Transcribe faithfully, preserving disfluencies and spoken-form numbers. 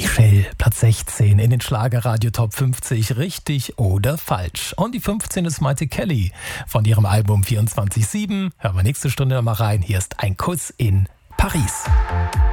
Michelle, Platz sechzehn in den Schlagerradio Top fünfzig, richtig oder falsch. Und die fünfzehn ist Maite Kelly von ihrem Album vierundzwanzig sieben. Hören wir nächste Stunde nochmal rein. Hier ist ein Kuss in Paris.